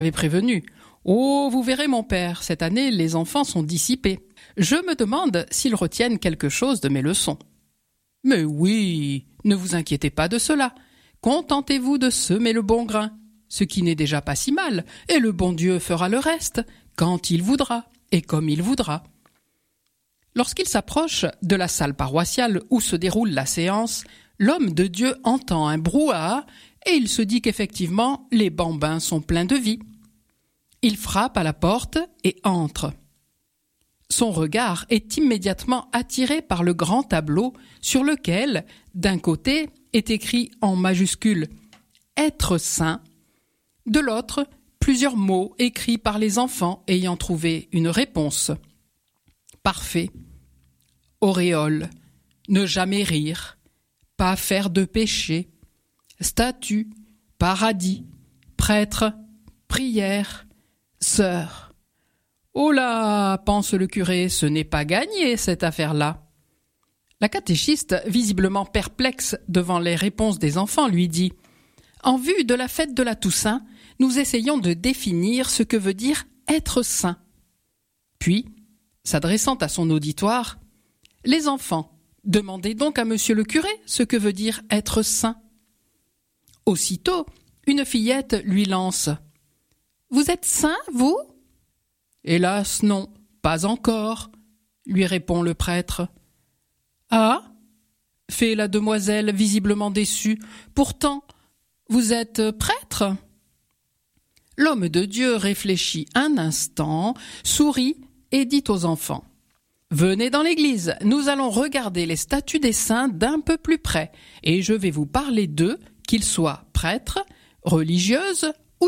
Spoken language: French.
J'avais prévenu. « Oh, vous verrez mon père, cette année les enfants sont dissipés. Je me demande s'ils retiennent quelque chose de mes leçons. » « Mais oui, ne vous inquiétez pas de cela. Contentez-vous de semer le bon grain, ce qui n'est déjà pas si mal, et le bon Dieu fera le reste, quand il voudra, et comme il voudra. » Lorsqu'il s'approche de la salle paroissiale où se déroule la séance, l'homme de Dieu entend un brouhaha et il se dit qu'effectivement les bambins sont pleins de vie. Il frappe à la porte et entre. Son regard est immédiatement attiré par le grand tableau sur lequel, d'un côté, est écrit en majuscule « Être saint », de l'autre, plusieurs mots écrits par les enfants ayant trouvé une réponse. Parfait, auréole, ne jamais rire, pas faire de péché, statue, paradis, prêtre, prière, sœur. Oh là, pense le curé, ce n'est pas gagné cette affaire-là. La catéchiste, visiblement perplexe devant les réponses des enfants, lui dit « En vue de la fête de la Toussaint, nous essayons de définir ce que veut dire être saint. » Puis, s'adressant à son auditoire, « Les enfants, demandez donc à monsieur le curé ce que veut dire être saint. » Aussitôt, une fillette lui lance « Vous êtes saint, vous ?» « Hélas, non, pas encore, » lui répond le prêtre. « Ah » fait la demoiselle visiblement déçue. « Pourtant, vous êtes prêtre ?» L'homme de Dieu réfléchit un instant, sourit et dit aux enfants « Venez dans l'église, nous allons regarder les statues des saints d'un peu plus près et je vais vous parler d'eux, qu'ils soient prêtres, religieuses ou non. »